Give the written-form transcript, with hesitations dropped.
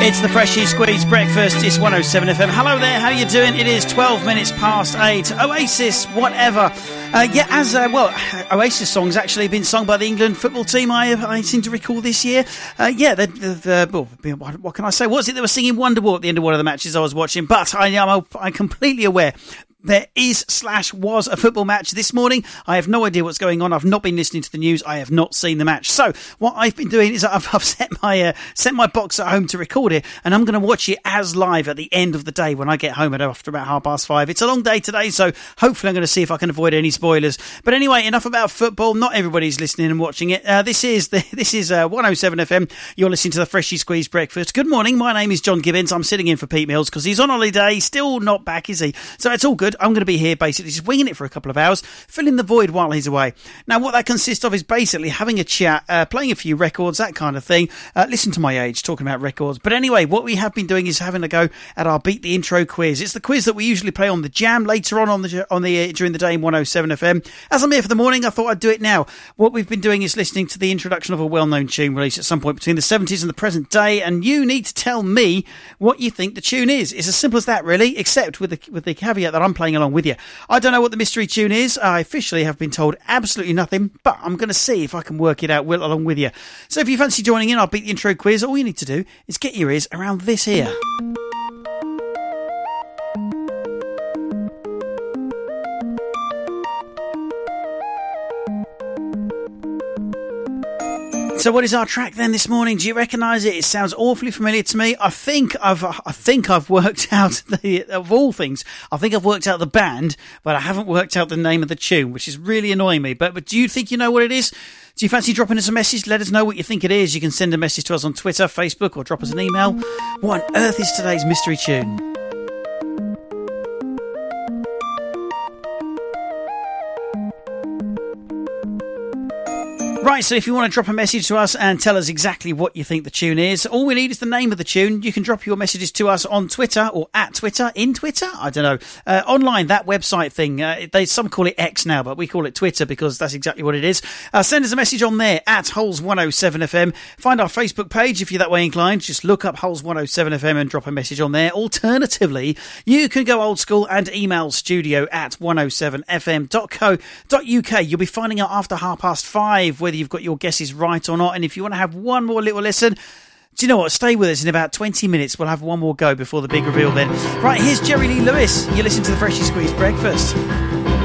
It's the Freshie Squeeze Breakfast. It's 107 FM. Hello there, how you doing? It is 12 minutes past 8. Oasis, whatever. Oasis songs actually been sung by the England football team, I seem to recall this year. What can I say? What was it they were singing Wonderwall at the end of one of the matches I was watching? But I'm completely aware. There was a football match this morning. I have no idea what's going on. I've not been listening to the news. I have not seen the match. So what I've been doing is I've set my box at home to record it, and I'm going to watch it as live at the end of the day when I get home after about 5:30. It's a long day today, so hopefully I'm going to see if I can avoid any spoilers. But anyway, enough about football. Not everybody's listening and watching it. This is 107 FM. You're listening to the Freshie Squeeze Breakfast. Good morning. My name is John Gibbons. I'm sitting in for Pete Mills because he's on holiday. Still not back, is he? So it's all good. I'm going to be here basically just winging it for a couple of hours, filling the void while he's away. Now, what that consists of is basically having a chat, playing a few records, that kind of thing. Listen to my age, talking about records. But anyway, what we have been doing is having a go at our Beat the Intro quiz. It's the quiz that we usually play on the Jam later on during the day in 107 FM. As I'm here for the morning, I thought I'd do it now. What we've been doing is listening to the introduction of a well-known tune released at some point between the 70s and the present day, and you need to tell me what you think the tune is. It's as simple as that, really, except with the caveat that I'm playing along with you. I don't know what the mystery tune is. I officially have been told absolutely nothing, but I'm going to see if I can work it out along with you. So if you fancy joining in, I'll Beat the Intro quiz. All you need to do is get your ears around this here. So what is our track then this morning? Do you recognise it? It sounds awfully familiar to me. I think I've worked out of all things. I think I've worked out the band, but I haven't worked out the name of the tune, which is really annoying me. But do you think you know what it is? Do you fancy dropping us a message? Let us know what you think it is. You can send a message to us on Twitter, Facebook, or drop us an email. What on earth is today's mystery tune? Right, so if you want to drop a message to us and tell us exactly what you think the tune is, all we need is the name of the tune. You can drop your messages to us on Twitter or at Twitter, in Twitter, I don't know, online, that website thing. Some call it X now, but we call it Twitter because that's exactly what it is. Send us a message on there at Holes107FM. Find our Facebook page if you're that way inclined. Just look up Holes107FM and drop a message on there. Alternatively, you can go old school and email studio@107fm.co.uk. You'll be finding out after 5:30 whether you've got your guesses right or not. And if you want to have one more little listen, do you know what? Stay with us in about 20 minutes. We'll have one more go before the big reveal then. Right, here's Jerry Lee Lewis. You listen to the Freshie Squeeze Breakfast.